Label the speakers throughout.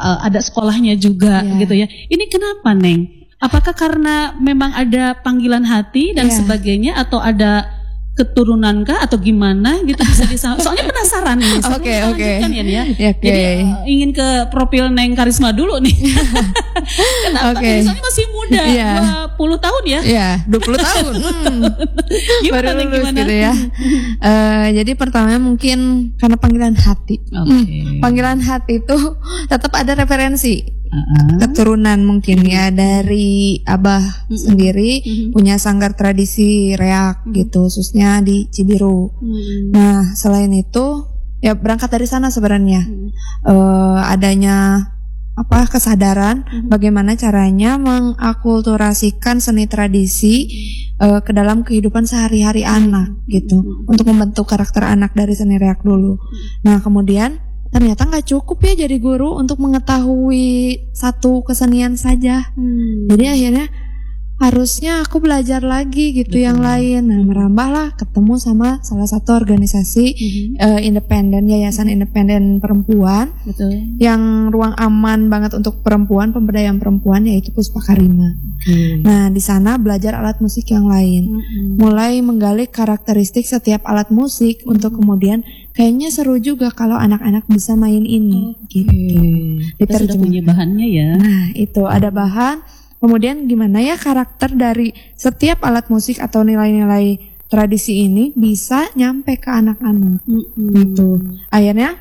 Speaker 1: ada sekolahnya juga gitu ya. Ini kenapa Neng? Apakah karena memang ada panggilan hati dan sebagainya atau ada keturunan kah atau gimana gitu bisa soalnya penasaran nih.
Speaker 2: Oke.
Speaker 1: Kan ya. Jadi ingin ke profil Neng Karisma dulu nih. Kenapa? Soalnya masih muda, 20 tahun ya.
Speaker 2: Iya, 20 tahun.
Speaker 1: Gimana
Speaker 2: baru lulus
Speaker 1: gimana?
Speaker 2: Gitu ya. Jadi pertama mungkin karena panggilan hati. Panggilan hati itu tetap ada referensi. Keturunan mungkin ya dari abah sendiri punya sanggar tradisi reak gitu, khususnya di Cibiru. Nah selain itu ya berangkat dari sana sebenarnya adanya kesadaran bagaimana caranya mengakulturasikan seni tradisi ke dalam kehidupan sehari-hari anak gitu, untuk membentuk karakter anak dari seni reak dulu. Nah kemudian ternyata nggak cukup ya jadi guru untuk mengetahui satu kesenian saja. Jadi akhirnya harusnya aku belajar lagi gitu yang lain. Nah merambahlah ketemu sama salah satu organisasi independen, yayasan independen perempuan, yang ruang aman banget untuk perempuan, pemberdayaan perempuan, yaitu Puspa Karima. Nah di sana belajar alat musik yang lain, mulai menggali karakteristik setiap alat musik untuk kemudian kayaknya seru juga kalau anak-anak bisa main ini. Gitu.
Speaker 1: Kita sudah punya bahannya ya.
Speaker 2: Nah itu ada bahan. Kemudian gimana ya karakter dari setiap alat musik atau nilai-nilai tradisi ini bisa nyampe ke anak-anak gitu. Akhirnya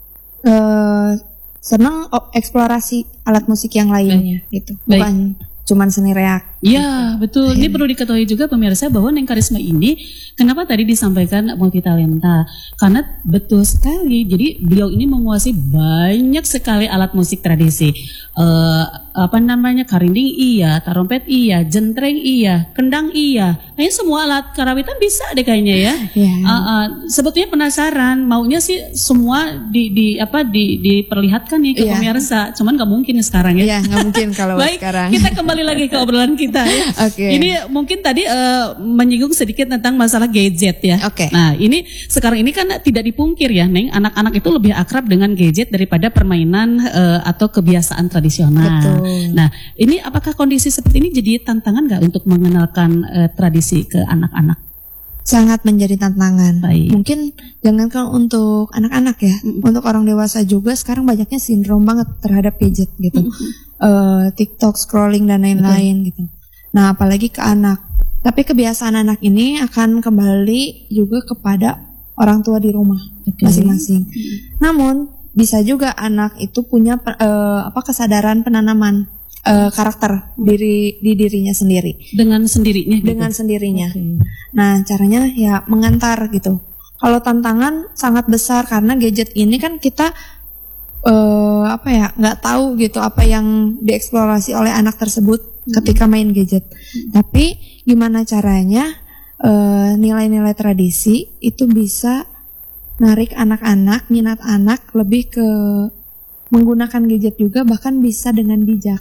Speaker 2: senang eksplorasi alat musik yang lainnya gitu. Bukan cuman seni reak.
Speaker 1: Iya betul. Ini perlu diketahui juga pemirsa bahwa Neng Karisma ini kenapa tadi disampaikan multitalenta, karena betul sekali. Jadi beliau ini menguasai banyak sekali alat musik tradisi. Karinding iya, tarompet iya, jentreng iya, kendang iya. Kayaknya semua alat karawitan bisa deh kayaknya ya. Sebetulnya penasaran, maunya sih semua diperlihatkan nih ke pemirsa. Cuman nggak mungkin sekarang ya.
Speaker 2: Iya nggak mungkin kalau sekarang.
Speaker 1: Kita kembali lagi ke obrolan kita ya. Ini mungkin tadi menyinggung sedikit tentang masalah gadget ya. Nah ini sekarang ini kan tidak dipungkir ya Neng, anak-anak itu lebih akrab dengan gadget daripada permainan atau kebiasaan tradisional.
Speaker 2: Betul.
Speaker 1: Nah ini apakah kondisi seperti ini jadi tantangan nggak untuk mengenalkan tradisi ke anak-anak?
Speaker 2: Sangat menjadi tantangan. Mungkin jangankan untuk anak-anak ya, untuk orang dewasa juga sekarang banyaknya sindrom banget terhadap gadget gitu. TikTok, scrolling dan lain-lain gitu. Nah apalagi ke anak. Tapi kebiasaan anak ini akan kembali juga kepada orang tua di rumah masing-masing. Namun bisa juga anak itu punya kesadaran penanaman karakter di dirinya sendiri. Dengan sendirinya. Nah caranya ya mengantar gitu. Kalau tantangan sangat besar karena gadget ini kan kita nggak tahu gitu apa yang dieksplorasi oleh anak tersebut ketika main gadget. Tapi gimana caranya nilai-nilai tradisi itu bisa narik anak-anak, minat anak lebih ke menggunakan gadget juga, bahkan bisa dengan bijak.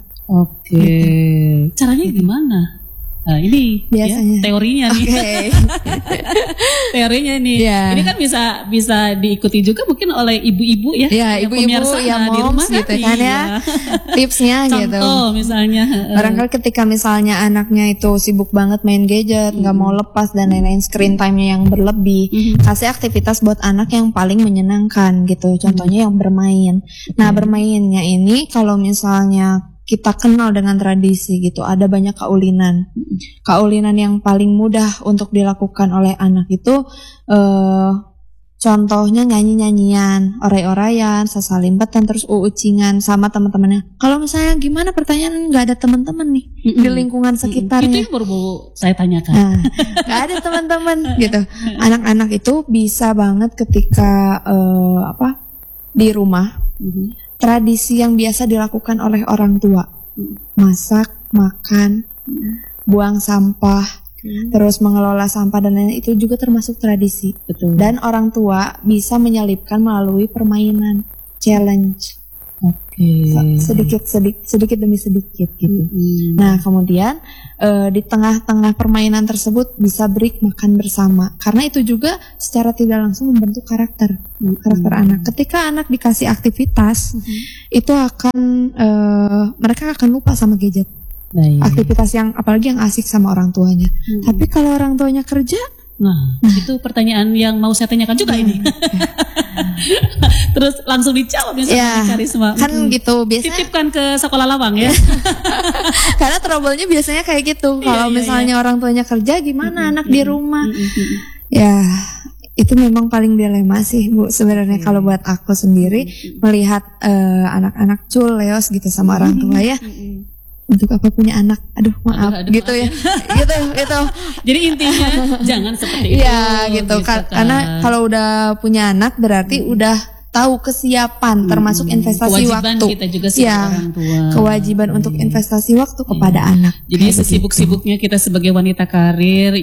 Speaker 1: Caranya gimana? Nah, ini
Speaker 2: biasanya
Speaker 1: ya, teorinya nih. Teorinya nih. Ini kan bisa diikuti juga mungkin oleh ibu-ibu ya.
Speaker 2: Ibu-ibu yang
Speaker 1: di rumah
Speaker 2: gitu kan ya. Tipsnya gitu.
Speaker 1: Contoh misalnya.
Speaker 2: Barangkali ketika misalnya anaknya itu sibuk banget main gadget, nggak mau lepas dan lain-lain, screen time-nya yang berlebih, kasih aktivitas buat anak yang paling menyenangkan gitu. Contohnya yang bermain. Nah bermainnya ini kalau misalnya kita kenal dengan tradisi gitu, ada banyak kaulinan. Kaulinan yang paling mudah untuk dilakukan oleh anak itu contohnya nyanyi-nyanyian, oray-orayan, sasalimpetan, terus uucingan sama teman-temannya. Kalau misalnya gimana pertanyaan nggak ada teman-teman nih di lingkungan sekitarnya.
Speaker 1: Itu yang baru saya tanyakan.
Speaker 2: Nah, nggak ada teman-teman gitu. Anak-anak itu bisa banget ketika di rumah. Tradisi yang biasa dilakukan oleh orang tua, masak, makan, buang sampah, terus mengelola sampah dan lain-lain, itu juga termasuk tradisi. Dan orang tua bisa menyelipkan melalui permainan, challenge. sedikit demi sedikit gitu. Nah kemudian di tengah-tengah permainan tersebut bisa break makan bersama, karena itu juga secara tidak langsung membentuk karakter anak. Ketika anak dikasih aktivitas, itu akan mereka akan lupa sama gadget. Aktivitas yang apalagi yang asik sama orang tuanya. Tapi kalau orang tuanya kerja,
Speaker 1: nah itu pertanyaan yang mau saya tanyakan juga ini. Terus langsung dijawab ya Karisma.
Speaker 2: Kan gitu biasanya.
Speaker 1: Titipkan ke sekolah lawang ya.
Speaker 2: Karena trouble-nya biasanya kayak gitu. Kalau misalnya orang tuanya kerja, gimana anak di rumah? Ya itu memang paling dilema sih Bu sebenarnya kalau buat aku sendiri melihat anak-anak culeos gitu sama orang tua ya. Untuk apa punya anak, maaf gitu ya. gitu.
Speaker 1: Jadi intinya jangan seperti itu.
Speaker 2: Iya gitu kan. Karena kalau udah punya anak berarti udah tahu kesiapan termasuk investasi
Speaker 1: kewajiban
Speaker 2: waktu.
Speaker 1: Kita juga sebagai orang tua.
Speaker 2: Kewajiban untuk investasi waktu kepada anak.
Speaker 1: Jadi sesibuk-sibuknya kita sebagai wanita karir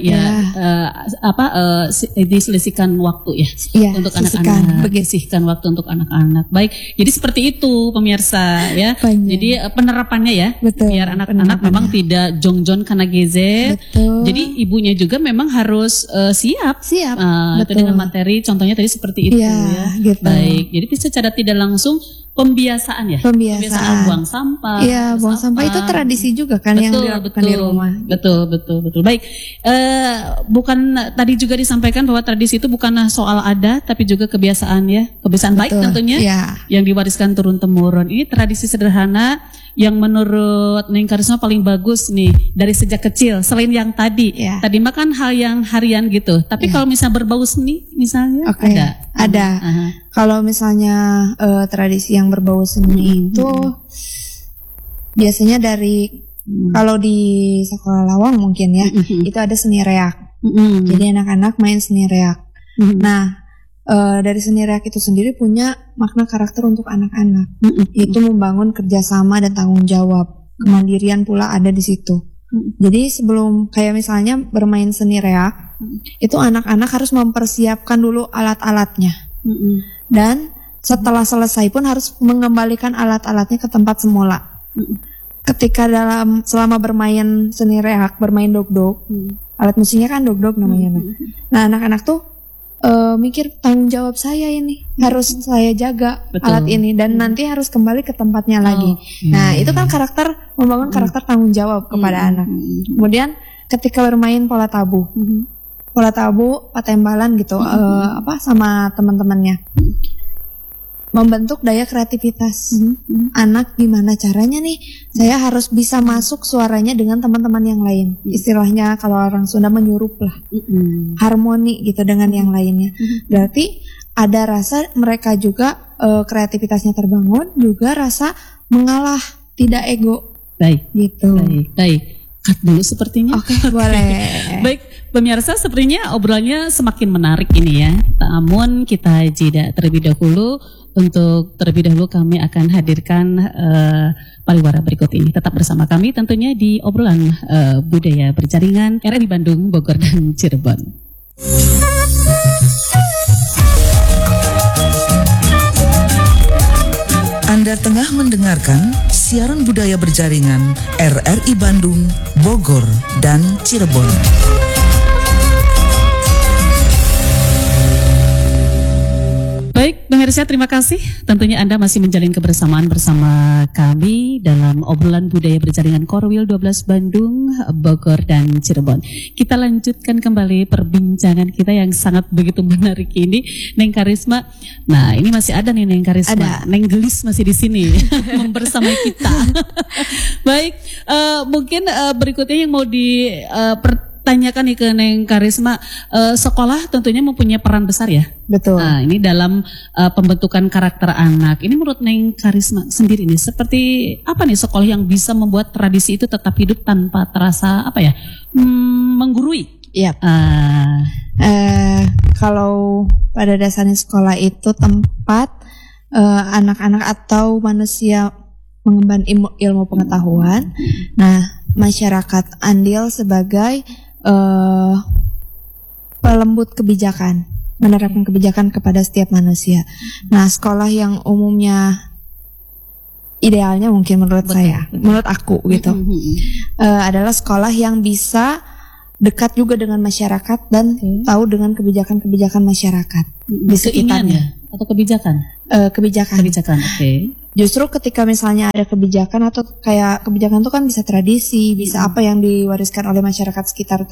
Speaker 1: diselisihkan waktu untuk anak-anak, sisihkan waktu untuk anak-anak. Baik, jadi seperti itu pemirsa ya. Jadi penerapannya ya, biar anak-anak memang tidak jongjon karena gadget. Jadi ibunya juga memang harus siap. Itu dengan materi, contohnya tadi seperti itu ya.
Speaker 2: Gitu.
Speaker 1: Baik. Jadi secara tidak langsung pembiasaan buang sampah.
Speaker 2: Iya, buang sampah itu tradisi juga kan yang dilakukan di rumah.
Speaker 1: Betul. Baik, bukan tadi juga disampaikan bahwa tradisi itu bukanlah soal ada, tapi juga kebiasaan ya, kebiasaan baik tentunya yang diwariskan turun temurun. Ini tradisi sederhana yang menurut Neng Karisma paling bagus nih dari sejak kecil. Selain yang tadi makan hal yang harian gitu. Tapi kalau misalnya berbau seni, misalnya
Speaker 2: ada. Kalau misalnya tradisi yang berbau seni itu biasanya dari kalau di sekolah lawang mungkin ya itu ada seni reak. Jadi anak-anak main seni reak. Nah dari seni reak itu sendiri punya makna karakter untuk anak-anak. Itu membangun kerjasama dan tanggung jawab. Kemandirian pula ada di situ. Jadi sebelum kayak misalnya bermain seni reak, itu anak-anak harus mempersiapkan dulu alat-alatnya. Dan setelah selesai pun harus mengembalikan alat-alatnya ke tempat semula. Ketika selama bermain seni reak, bermain dogdog, alat musiknya kan dogdog namanya. Nah anak-anak tuh mikir tanggung jawab saya ini harus saya jaga alat ini dan nanti harus kembali ke tempatnya lagi. Nah itu kan membangun karakter tanggung jawab kepada anak. Kemudian ketika bermain pola tabu, patembalan gitu, sama teman-temannya, membentuk daya kreativitas anak. Gimana caranya nih saya harus bisa masuk suaranya dengan teman-teman yang lain, istilahnya kalau orang Sunda menyurup lah, harmoni gitu dengan yang lainnya. Berarti ada rasa mereka juga kreativitasnya terbangun, juga rasa mengalah, tidak ego.
Speaker 1: Baik
Speaker 2: gitu.
Speaker 1: Baik. Cut dulu sepertinya.
Speaker 2: Oke, boleh.
Speaker 1: Baik, pemirsa, sepertinya obrolannya semakin menarik ini ya. Namun kita jeda terlebih dahulu. Untuk terlebih dahulu kami akan hadirkan pariwara berikut ini. Tetap bersama kami tentunya di obrolan budaya berjaringan RRI Bandung, Bogor, dan Cirebon.
Speaker 3: Anda tengah mendengarkan siaran budaya berjaringan RRI Bandung, Bogor, dan Cirebon.
Speaker 1: Baik, pemirsa, terima kasih. Tentunya Anda masih menjalin kebersamaan bersama kami dalam obrolan budaya berjaringan Korwil 12 Bandung, Bogor, dan Cirebon. Kita lanjutkan kembali perbincangan kita yang sangat begitu menarik ini, Neng Karisma. Nah, ini masih ada nih Neng Karisma. Neng Gelis masih di sini membersamai kita. Baik, mungkin berikutnya yang mau tanyakan nih ke Neng Karisma, sekolah tentunya mempunyai peran besar ya.
Speaker 2: Betul.
Speaker 1: Nah, ini dalam pembentukan karakter anak. Ini menurut Neng Karisma sendiri nih, seperti apa nih sekolah yang bisa membuat tradisi itu tetap hidup tanpa terasa menggurui?
Speaker 2: Iya. Kalau pada dasarnya sekolah itu tempat anak-anak atau manusia mengemban ilmu pengetahuan. Nah, masyarakat andil sebagai pelembut kebijakan, menerapkan kebijakan kepada setiap manusia. Nah, sekolah yang umumnya idealnya mungkin menurut saya, menurut aku gitu, adalah sekolah yang bisa dekat juga dengan masyarakat dan tahu dengan kebijakan-kebijakan masyarakat di sekitarnya.
Speaker 1: Atau kebijakan?
Speaker 2: Kebijakan.
Speaker 1: Oke.
Speaker 2: Justru ketika misalnya ada kebijakan atau kayak kebijakan itu kan bisa tradisi, bisa apa yang diwariskan oleh masyarakat sekitar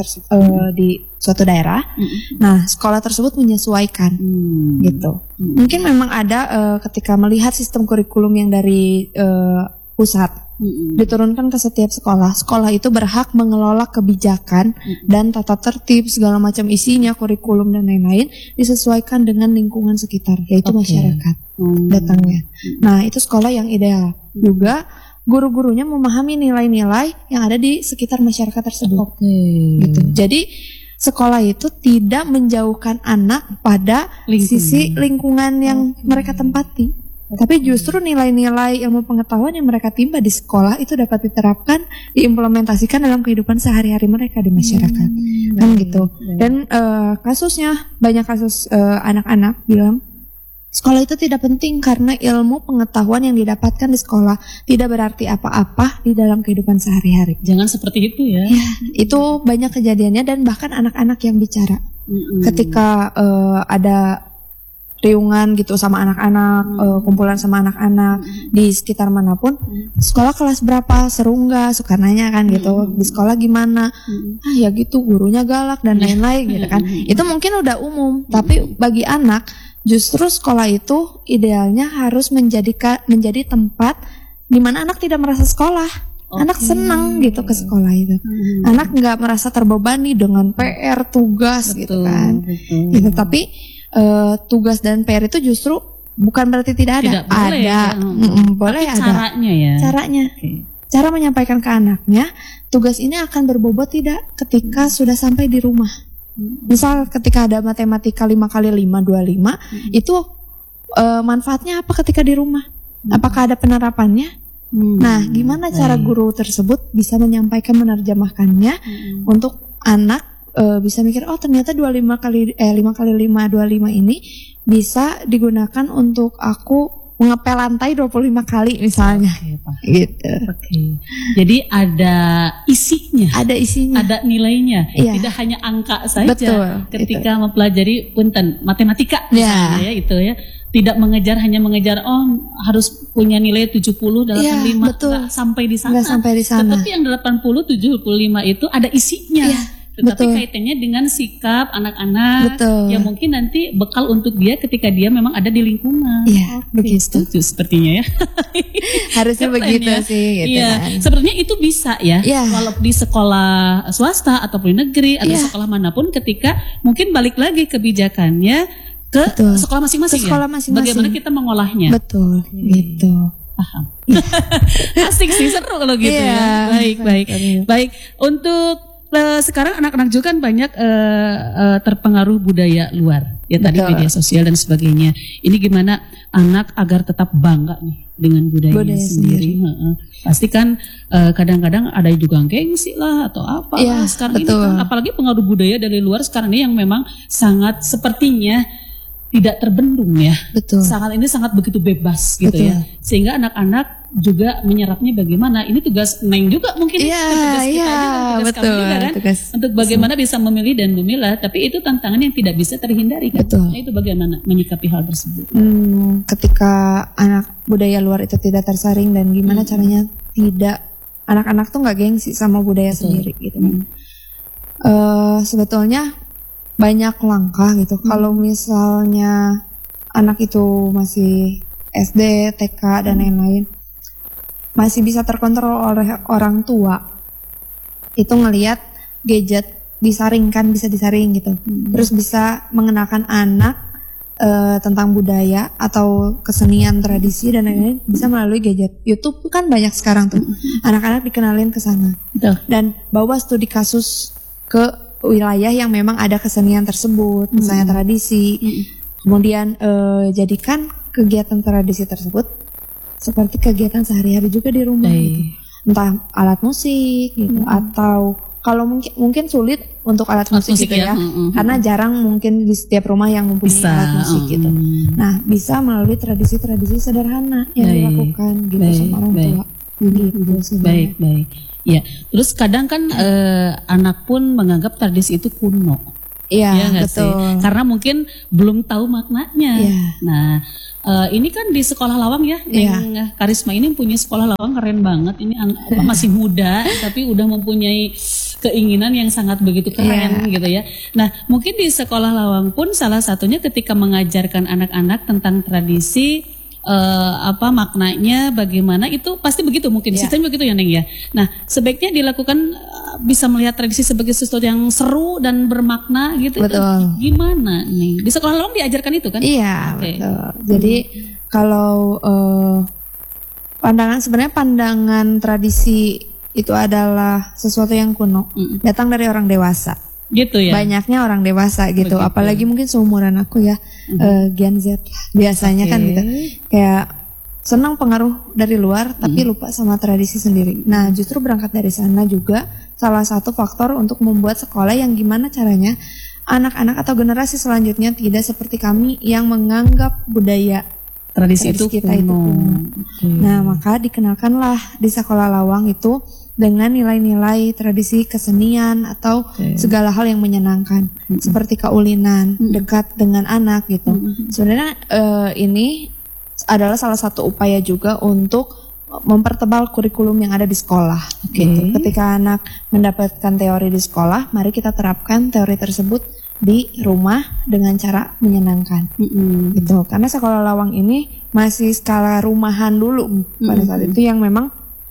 Speaker 2: di suatu daerah. Nah, sekolah tersebut menyesuaikan gitu. Mungkin memang ada ketika melihat sistem kurikulum yang dari pusat diturunkan ke setiap sekolah. Sekolah itu berhak mengelola kebijakan dan tata tertib segala macam isinya, kurikulum dan lain-lain disesuaikan dengan lingkungan sekitar, yaitu masyarakat datangnya. Nah, itu sekolah yang ideal. Juga guru-gurunya memahami nilai-nilai yang ada di sekitar masyarakat tersebut. Gitu. Jadi sekolah itu tidak menjauhkan anak pada sisi lingkungan yang mereka tempati. Tapi justru nilai-nilai ilmu pengetahuan yang mereka timba di sekolah itu dapat diterapkan, diimplementasikan dalam kehidupan sehari-hari mereka di masyarakat, kan gitu. Dan kasusnya banyak kasus anak-anak bilang sekolah itu tidak penting karena ilmu pengetahuan yang didapatkan di sekolah tidak berarti apa-apa di dalam kehidupan sehari-hari.
Speaker 1: Jangan seperti itu ya.
Speaker 2: Ya, itu banyak kejadiannya dan bahkan anak-anak yang bicara ketika ada riungan gitu sama anak-anak, kumpulan sama anak-anak di sekitar manapun, sekolah kelas berapa, seru nggak, suka nanya kan gitu, di sekolah gimana, ya gitu gurunya galak dan lain-lain gitu kan. Itu mungkin udah umum, tapi bagi anak justru sekolah itu idealnya harus menjadi tempat di mana anak tidak merasa sekolah. Anak senang gitu ke sekolah itu. Anak nggak merasa terbebani dengan PR, tugas gitu kan. Gitu, tapi tugas dan PR itu justru bukan berarti tidak ada.
Speaker 1: Boleh,
Speaker 2: ada, boleh ada.
Speaker 1: Caranya ya.
Speaker 2: Caranya, cara menyampaikan ke anaknya, tugas ini akan berbobot tidak ketika sudah sampai di rumah. Misal ketika ada matematika 5 kali 5 25, itu manfaatnya apa ketika di rumah? Apakah ada penerapannya? Nah, gimana cara guru tersebut bisa menyampaikan, menerjemahkannya untuk anak bisa mikir, oh ternyata 5 kali 5 25 ini bisa digunakan untuk aku mengepel lantai 25 kali misalnya. Gitu.
Speaker 1: Jadi ada isinya.
Speaker 2: Ada isinya.
Speaker 1: Ada nilainya. Tidak hanya angka saja.
Speaker 2: Betul,
Speaker 1: ketika mempelajari matematika misalnya ya itu ya. Tidak hanya mengejar harus punya nilai 70 dalam 5 enggak sampai di sana. Tetapi yang 80 75 itu ada isinya. Tetapi kaitannya dengan sikap anak-anak yang mungkin nanti bekal untuk dia ketika dia memang ada di lingkungan.
Speaker 2: Iya, begitu.
Speaker 1: Sepertinya ya.
Speaker 2: Harusnya begitu sih gitu kan.
Speaker 1: Sepertinya itu bisa ya. Walau di sekolah swasta ataupun negeri atau sekolah manapun, ketika mungkin balik lagi kebijakannya ke sekolah masing-masing. Bagaimana kita mengolahnya.
Speaker 2: Betul, gitu.
Speaker 1: Paham. Asik sih, seru kalau gitu ya. Baik. Untuk sekarang anak-anak juga kan banyak terpengaruh budaya luar, ya tadi media sosial dan sebagainya. Ini gimana anak agar tetap bangga nih dengan budaya sendiri. Pasti kan kadang-kadang ada juga gengsi lah atau apa lah sekarang ini kan, apalagi pengaruh budaya dari luar sekarang ini yang memang sangat sepertinya tidak terbendung ya. Sangat begitu bebas gitu ya. Sehingga anak-anak juga menyerapnya bagaimana. Ini tugas Neng juga mungkin. Tugas kita juga, tugas kami juga kan. Untuk bagaimana bisa memilih dan memilah. Tapi itu tantangan yang tidak bisa terhindari kan. Nah, itu bagaimana menyikapi hal tersebut.
Speaker 2: Ketika anak budaya luar itu tidak tersaring dan gimana caranya tidak, anak-anak tuh nggak gengsi sama budaya sendiri gitu kan. Sebetulnya banyak langkah gitu. Kalau misalnya anak itu masih SD, TK dan lain-lain, masih bisa terkontrol oleh orang tua, itu ngelihat gadget disaringkan, bisa disaring gitu. Terus bisa mengenalkan anak tentang budaya atau kesenian, tradisi dan lain-lain bisa melalui gadget. YouTube kan banyak sekarang tuh. Anak-anak dikenalin ke sana. Dan bawa studi kasus ke wilayah yang memang ada kesenian tersebut, misalnya tradisi. Kemudian jadikan kegiatan tradisi tersebut seperti kegiatan sehari-hari juga di rumah gitu. Entah alat musik gitu, atau kalau mungkin sulit untuk alat musik gitu ya, karena jarang mungkin di setiap rumah yang mempunyai alat musik gitu. Nah, bisa melalui tradisi-tradisi sederhana yang dilakukan gitu sama orang tua. Gitu,
Speaker 1: baik. Ya, terus kadang kan anak pun menganggap tradisi itu kuno.
Speaker 2: Iya,
Speaker 1: ya betul. Sih? Karena mungkin belum tahu maknanya. Nah, ini kan di sekolah lawang ya, yang Karisma ini punya sekolah lawang keren banget. Ini masih muda tapi udah mempunyai keinginan yang sangat begitu keren gitu ya. Nah, mungkin di sekolah lawang pun salah satunya ketika mengajarkan anak-anak tentang tradisi, maknanya bagaimana, itu pasti begitu mungkin sistem begitu ya Neng ya. Nah, sebaiknya dilakukan bisa melihat tradisi sebagai sesuatu yang seru dan bermakna gitu.
Speaker 2: Betul.
Speaker 1: Gimana nih? Di sekolah lawang diajarkan itu kan?
Speaker 2: Iya, betul. Jadi kalau pandangan tradisi itu adalah sesuatu yang kuno, datang dari orang dewasa.
Speaker 1: Gitu ya.
Speaker 2: Banyaknya orang dewasa gitu. Begitu. Apalagi mungkin seumuran aku ya, Gen Z biasanya kan gitu. Kayak senang pengaruh dari luar tapi lupa sama tradisi sendiri. Nah, justru berangkat dari sana juga salah satu faktor untuk membuat sekolah yang gimana caranya anak-anak atau generasi selanjutnya tidak seperti kami yang menganggap budaya tradisi kita itu kuno. Nah, maka dikenalkanlah di sekolah lawang itu dengan nilai-nilai tradisi kesenian atau segala hal yang menyenangkan, seperti kaulinan, dekat dengan anak gitu. Sebenarnya ini adalah salah satu upaya juga untuk mempertebal kurikulum yang ada di sekolah. Gitu. Ketika anak mendapatkan teori di sekolah, mari kita terapkan teori tersebut di rumah dengan cara menyenangkan. Gitu. Karena sekolah lawang ini masih skala rumahan dulu pada saat itu, yang memang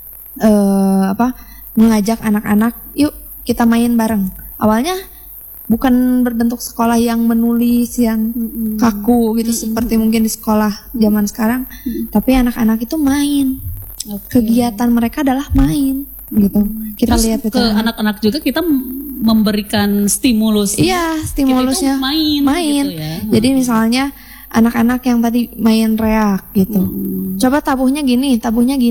Speaker 2: mengajak anak-anak, yuk kita main bareng. Awalnya bukan berbentuk sekolah yang menulis, yang kaku gitu seperti mungkin di sekolah zaman sekarang, tapi anak-anak itu main. Kegiatan mereka adalah main gitu. Kita
Speaker 1: terus
Speaker 2: lihat
Speaker 1: ke anak-anak juga kita memberikan stimulus.
Speaker 2: Iya, stimulusnya main.
Speaker 1: Gitu ya.
Speaker 2: Jadi misalnya anak-anak yang tadi main reak gitu. Coba tabuhnya gini.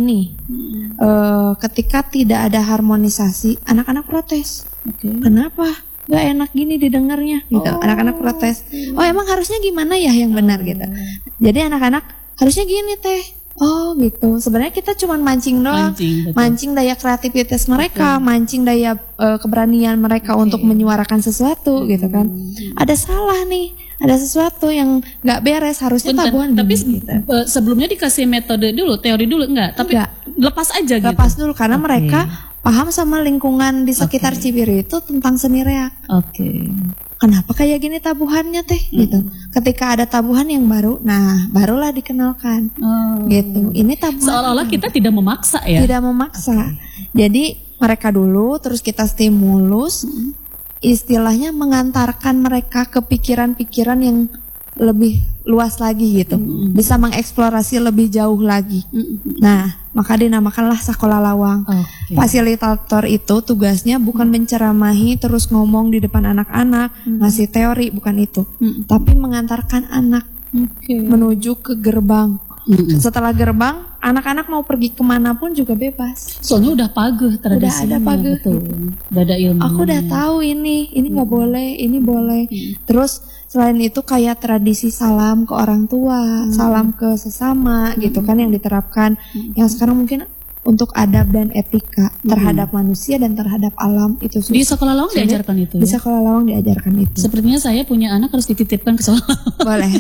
Speaker 2: Ketika tidak ada harmonisasi, anak-anak protes. Kenapa? Gak enak gini didengarnya gitu. Anak-anak protes. Oh, emang harusnya gimana ya yang benar gitu. Jadi anak-anak harusnya gini teh. Oh gitu. Sebenarnya kita cuma mancing doang, mancing daya kreativitas mereka, mancing daya keberanian mereka untuk menyuarakan sesuatu gitu kan. Ada salah nih, ada sesuatu yang nggak beres, harusnya tabuhan.
Speaker 1: Tapi gitu. Sebelumnya dikasih metode dulu, teori dulu enggak? Tapi lepas aja gitu.
Speaker 2: Lepas dulu karena mereka paham sama lingkungan di sekitar Cibiri itu tentang seni reak. Kenapa kayak gini tabuhannya teh gitu. Ketika ada tabuhan yang baru, nah barulah dikenalkan. Gitu. Ini tabuhan.
Speaker 1: Seolah-olah kita tidak memaksa ya.
Speaker 2: Tidak memaksa. Jadi mereka dulu, terus kita stimulus, istilahnya mengantarkan mereka ke pikiran-pikiran yang lebih luas lagi gitu. Bisa mengeksplorasi lebih jauh lagi. Nah, maka dinamakanlah sekolah lawang. Fasilitator itu tugasnya bukan menceramahi terus ngomong di depan anak-anak, ngasih teori, bukan itu. Tapi mengantarkan anak menuju ke gerbang. Setelah gerbang, anak-anak mau pergi kemanapun juga bebas.
Speaker 1: Soalnya udah paguh tradisinya.
Speaker 2: Udah ada paguh.
Speaker 1: Udah ada ilmu.
Speaker 2: Aku udah tahu ini nggak boleh, ini boleh. Terus selain itu kayak tradisi salam ke orang tua, salam ke sesama gitu kan yang diterapkan. Yang sekarang mungkin untuk adab dan etika terhadap manusia dan terhadap alam itu susah.
Speaker 1: Di sekolah lawang diajarkan itu.
Speaker 2: Di sekolah lawang diajarkan itu.
Speaker 1: Sepertinya saya punya anak harus dititipkan ke sekolah.
Speaker 2: Boleh.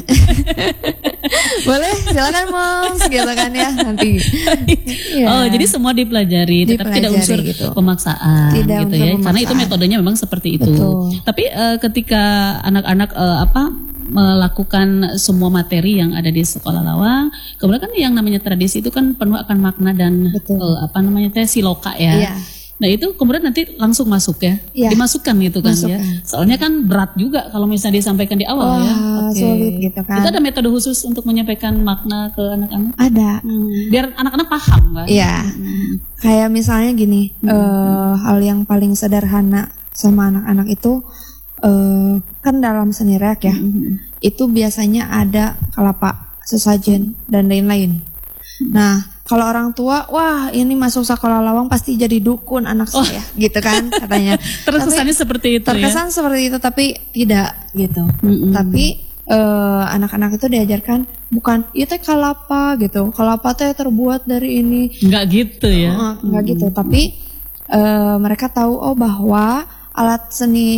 Speaker 2: Boleh, silakan Moms gitu kan ya nanti.
Speaker 1: Jadi semua dipelajari, tetapi tidak unsur gitu. Pemaksaan
Speaker 2: tidak
Speaker 1: gitu ya. Pemaksaan. Karena itu metodenya memang seperti itu. Betul. Tapi ketika anak-anak melakukan semua materi yang ada di sekolah lawang, kemudian kan yang namanya tradisi itu kan penuh akan makna dan siloka ya. Nah itu kemudian nanti langsung masuk ya, dimasukkan gitu kan ya. Soalnya kan berat juga kalau misalnya disampaikan di awal ya.
Speaker 2: Sulit gitu kan.
Speaker 1: Itu ada metode khusus untuk menyampaikan makna ke anak-anak?
Speaker 2: Ada.
Speaker 1: Biar anak-anak paham kan?
Speaker 2: Iya. Kayak misalnya gini, hal yang paling sederhana sama anak-anak itu, kan dalam seni reak ya, itu biasanya ada kelapa, sesajen dan lain-lain. Nah kalau orang tua, wah ini masuk sekolah lawang pasti jadi dukun anak saya, gitu kan katanya.
Speaker 1: Terkesannya seperti itu.
Speaker 2: Terkesan seperti itu, tapi tidak gitu. Tapi anak-anak itu diajarkan bukan itu kalapa gitu. Kalapa teh terbuat dari ini.
Speaker 1: Enggak gitu ya.
Speaker 2: Enggak gitu, tapi mereka tahu bahwa alat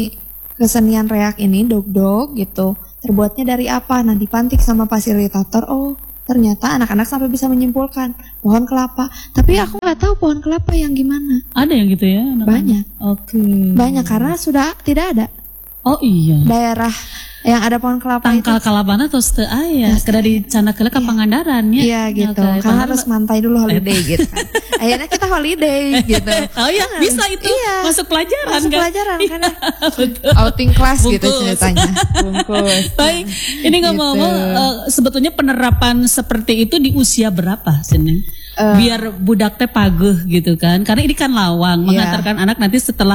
Speaker 2: kesenian reak ini dog gitu. Terbuatnya dari apa? Nah, dipantik sama fasilitator. Ternyata anak-anak sampai bisa menyimpulkan pohon kelapa. Tapi aku nggak tahu pohon kelapa yang gimana.
Speaker 1: Ada yang gitu ya?
Speaker 2: Banyak.
Speaker 1: Oke.
Speaker 2: Banyak karena sudah tidak ada.
Speaker 1: Oh iya.
Speaker 2: Daerah yang ada pohon kelapa
Speaker 1: tangkal kalabana atau teu aya kada dicana keula ka Pangandaran ya.
Speaker 2: Iya gitu. Karena harus mantai dulu holiday gitu kan. Akhirnya kita holiday gitu.
Speaker 1: Oh iya, bisa itu.
Speaker 2: Iya.
Speaker 1: Masuk pelajaran
Speaker 2: kan.
Speaker 1: Pelajaran
Speaker 2: kan. Outing class gitu ceritanya. Bungkus.
Speaker 1: Baik, ini ngomong-ngomong sebetulnya penerapan seperti itu di usia berapa Senen? Biar budak teh pageuh gitu kan. Karena ini kan lawang mengantarkan anak nanti setelah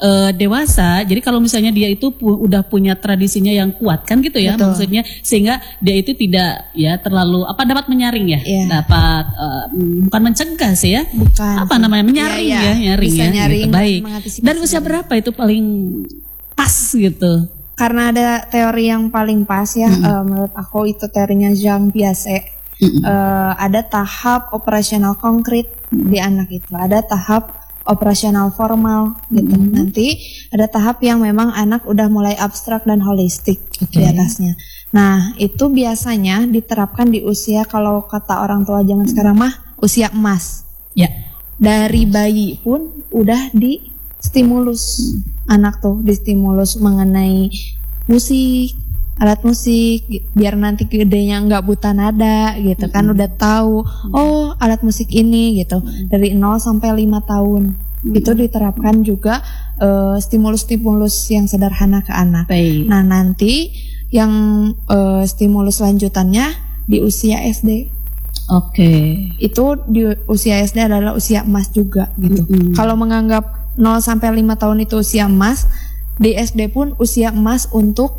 Speaker 1: dewasa. Jadi kalau misalnya dia itu udah punya tradisinya yang kuat kan gitu ya. Betul. Maksudnya sehingga dia itu tidak ya terlalu dapat menyaring ya. Dapat bukan mencegah sih ya.
Speaker 2: Bukan.
Speaker 1: Apa namanya? Menyaring nyaring
Speaker 2: bisa
Speaker 1: ya.
Speaker 2: Nyaring
Speaker 1: gitu. Baik. Dan usia berapa itu paling pas gitu?
Speaker 2: Karena ada teori yang paling pas ya. Menurut aku itu teorinya Jean Piaget. Ada tahap operasional konkret di anak itu, ada tahap operasional formal gitu. Nanti ada tahap yang memang anak udah mulai abstrak dan holistik di atasnya. Nah, itu biasanya diterapkan di usia, kalau kata orang tua zaman sekarang mah usia emas. Ya. Dari bayi pun udah di stimulus anak tuh, di stimulus mengenai musik, alat musik, biar nanti gedenya nggak buta nada gitu kan, udah tahu alat musik ini gitu. Dari 0 sampai 5 tahun itu diterapkan juga stimulus-stimulus yang sederhana ke anak. Nah, nanti yang stimulus lanjutannya di usia SD. Itu di usia SD adalah usia emas juga gitu. Kalau menganggap 0 sampai 5 tahun itu usia emas, di SD pun usia emas untuk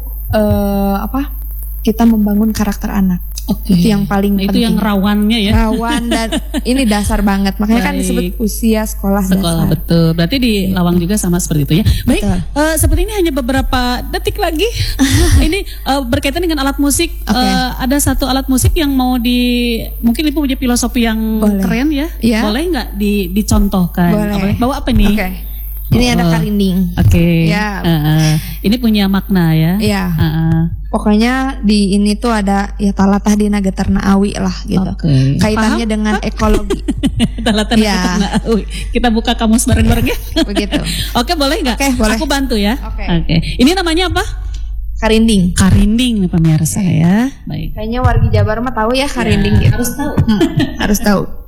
Speaker 2: kita membangun karakter anak. Itu yang paling penting.
Speaker 1: Itu yang rawannya ya.
Speaker 2: Rawan dan ini dasar banget. Makanya kan disebut usia sekolah dasar.
Speaker 1: Betul. Berarti di lawang juga sama seperti itu ya. Baik, seperti ini hanya beberapa detik lagi. Ini berkaitan dengan alat musik. Ada satu alat musik yang mau mungkin Ibu punya filosofi yang keren ya. Boleh nggak dicontohkan?
Speaker 2: Boleh.
Speaker 1: Bawa apa nih?
Speaker 2: Ini ada karinding.
Speaker 1: Ya. Ini punya makna ya.
Speaker 2: Iya. Pokoknya di ini tuh ada ya talatah dina geterna awi lah gitu. Kaitannya dengan ekologi.
Speaker 1: Talatah dina geterna awi. Kita buka kamus bareng-bareng ya.
Speaker 2: Begitu.
Speaker 1: Boleh nggak?
Speaker 2: Boleh.
Speaker 1: Aku bantu ya. Ini namanya apa?
Speaker 2: Karinding.
Speaker 1: Karinding pemirsa ya. Baik.
Speaker 2: Kayaknya wargi Jabar mah tahu ya karinding gitu.
Speaker 1: Harus tahu.
Speaker 2: Harus tahu.